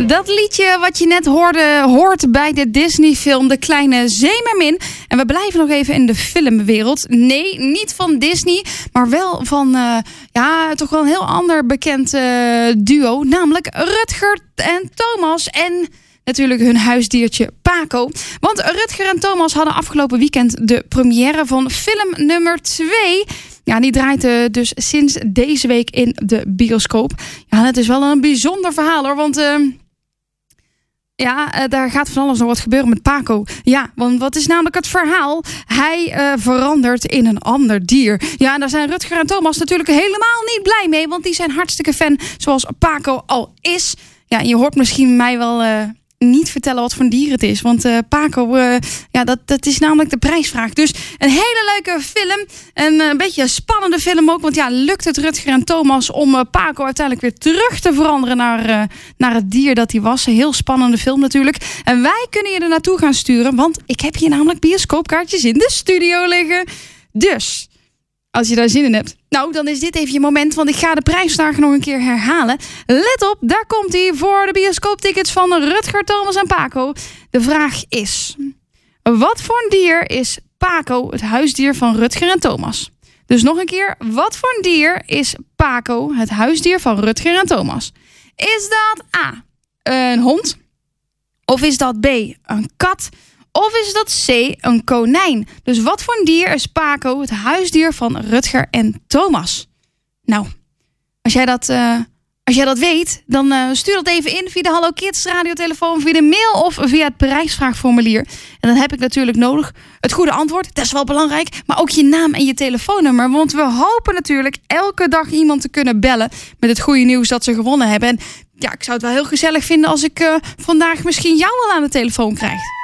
Dat liedje wat je net hoorde, hoort bij de Disney-film De Kleine Zeemermin. En we blijven nog even in de filmwereld. Nee, niet van Disney, maar wel van toch wel een heel ander bekend duo. Namelijk Rutger en Thomas en natuurlijk hun huisdiertje Paco. Want Rutger en Thomas hadden afgelopen weekend de première van film nummer 2... Ja, die draait dus sinds deze week in de bioscoop. Ja, het is wel een bijzonder verhaal hoor, want daar gaat van alles nog wat gebeuren met Paco. Ja, want wat is namelijk het verhaal? Hij verandert in een ander dier. Ja, en daar zijn Rutger en Thomas natuurlijk helemaal niet blij mee, want die zijn hartstikke fan zoals Paco al is. Ja, en je hoort misschien mij wel niet vertellen wat voor een dier het is. Want Paco, dat is namelijk de prijsvraag. Dus een hele leuke film. Een beetje een spannende film ook. Want ja, lukt het Rutger en Thomas om Paco uiteindelijk weer terug te veranderen naar het dier dat hij was. Een heel spannende film natuurlijk. En wij kunnen je er naartoe gaan sturen. Want ik heb hier namelijk bioscoopkaartjes in de studio liggen. Dus als je daar zin in hebt, nou, dan is dit even je moment, want ik ga de prijsvraag nog een keer herhalen. Let op, daar komt hij voor de bioscooptickets van Rutger, Thomas en Paco. De vraag is: wat voor een dier is Paco, het huisdier van Rutger en Thomas? Dus nog een keer, wat voor een dier is Paco, het huisdier van Rutger en Thomas? Is dat A, een hond? Of is dat B, een kat? Of is dat C, een konijn? Dus wat voor een dier is Paco, het huisdier van Rutger en Thomas? Nou, als jij dat weet, dan stuur dat even in via de Hallo Kids radiotelefoon, via de mail of via het prijsvraagformulier. En dan heb ik natuurlijk nodig het goede antwoord. Dat is wel belangrijk. Maar ook je naam en je telefoonnummer. Want we hopen natuurlijk elke dag iemand te kunnen bellen met het goede nieuws dat ze gewonnen hebben. En ja, ik zou het wel heel gezellig vinden als ik vandaag misschien jou wel aan de telefoon krijg.